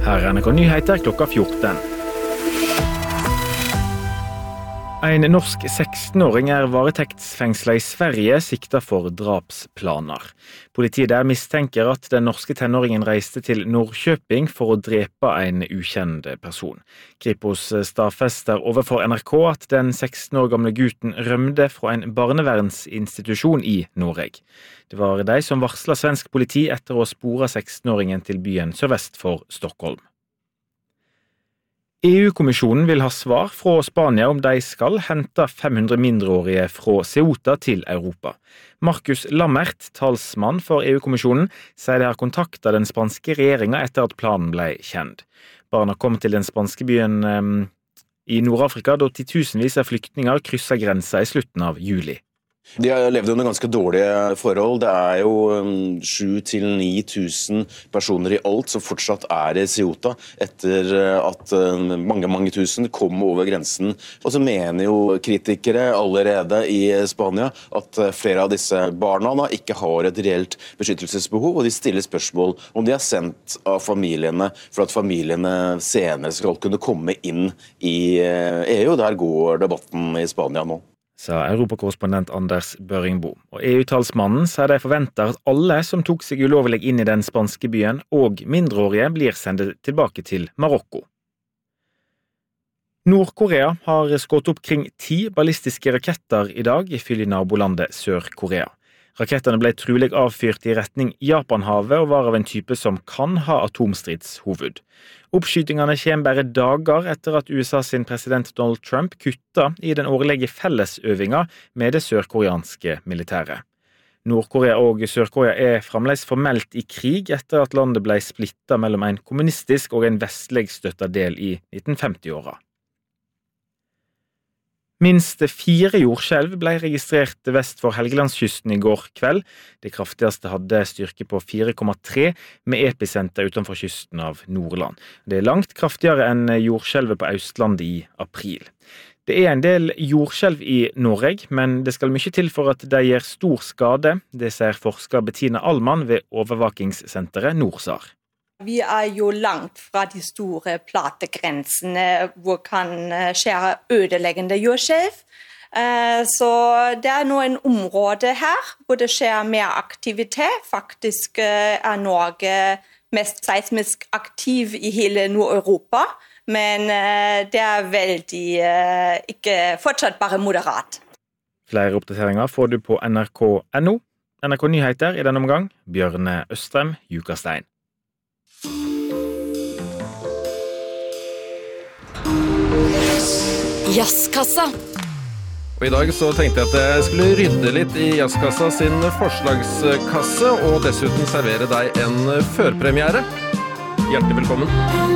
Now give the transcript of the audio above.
Her er NRK Nyheter klokka 14. En norsk 16-åring er varetektsfengslet i Sverige siktet for drapsplaner. Politiet der mistenker at den norske tenåringen reiste til Norrköping for å drepe en ukjent person. Kripos stadfester overfor NRK at den 16 år gamle gutten rømte fra en barnevernsinstitusjon i Norge. Det var de som varslet svensk politi etter å spore 16-åringen til byen sørvest for Stockholm. EU-kommisjonen vil ha svar fra Spania om de skal hente 500 mindreårige fra Ceuta til Europa. Markus Lammert, talsmann for EU-kommisjonen, sier de har kontaktet den spanske regjeringen etter at planen ble kjent. Barna kom til den spanske byen i Nord-Afrika da titusenvis av flyktninger krysset grensa i slutten av juli. De har levd under ganske dårlige forhold. Det er jo 7-9 tusen personer i alt som fortsatt er i Ceuta etter at mange tusen kom over grensen. Og så mener jo kritikere allerede i Spania at flere av disse barna ikke har et reelt beskyttelsesbehov, og de stiller spørsmål om de er sendt av familiene for at familiene senere skal kunne komme inn i EU. Der går debatten i Spania nå, sa europakorrespondent Anders Børingbo. Og EU-talsmannen sier de forventer at alle som tok seg ulovlig inn i den spanske byen og mindreårige blir sendt tilbake til Marokko. Nord-Korea har skutt opp kring 10 ballistiske raketter i dag, ifølge nabolandet Sør-Korea. Rakettene ble trolig avfyrt i retning Japanhavet og var av en type som kan ha atomstridshoved. Oppskytingene kommer bare dager etter at USA sin president Donald Trump kutta i den årlige fellesøvinga med det sørkoreanske militæret. Nord-Korea og Sør-Korea er fremdeles formelt i krig etter at landet ble splittet mellom en kommunistisk og en vestlig støttet del i 1950-åra. Minst 4 jordskjelv ble registrert vest for Helgelandskysten i går kveld. Det kraftigste hadde styrke på 4,3 med episenter utenfor kysten av Nordland. Det er langt kraftigere enn jordskjelvet på Østlandet i april. Det er en del jordskjelv i Norge, men det skal mye til for at de gjør stor skade. Det sier forsker Bettina Allmann ved overvåkingssenteret NORSAR. Vi er jo langt fra de store plategrensene hvor kan skjære ødeleggende jordskjelv. Så det er nå en område her hvor det skjer mer aktivitet. Faktisk er Norge mest seismisk aktiv i hele Nord-Europa, men det er veldig ikke fortsatt bare moderat. Flere oppdateringer får du på nrk.no. NRK Nyheter i denne omgang. Bjørne Østrem, Jukastein. Jazzkassa. Og i dag så tenkte jeg at jeg skulle rydde litt i Jazzkassa sin forslagskasse og dessuten servere deg en førpremiere. Hjertelig velkommen.